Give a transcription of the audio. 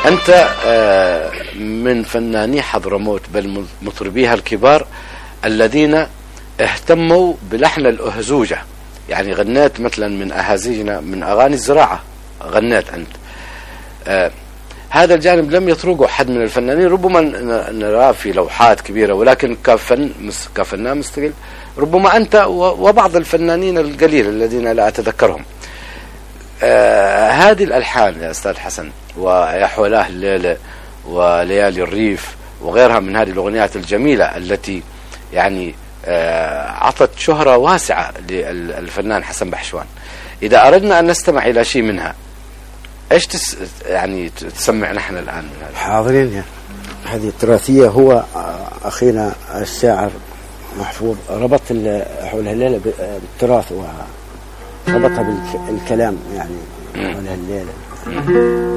أنت من فناني حضرموت بل مطربيها الكبار الذين اهتموا بلحن الأهزوجة، يعني غنيت مثلا من أهازيجنا من أغاني الزراعة، غنيت أنت. هذا الجانب لم يطرقه أحد من الفنانين، ربما نراه في لوحات كبيرة، ولكن كفنان مستقل ربما أنت وبعض الفنانين القليل الذين لا أتذكرهم. هذه الألحان يا أستاذ حسن، ويا حولاه الليلة وليالي الريف وغيرها من هذه الأغنيات الجميلة التي يعني عطت شهرة واسعة للفنان حسن بحشوان، إذا أردنا أن نستمع إلى شيء منها ايش يعني تسمع نحن الآن من هذا؟ حاضرين. هذه التراثية. هو أخينا الشاعر محفوظ ربط حول الليلة بالتراث وربطها بالكلام، يعني حول الليلة.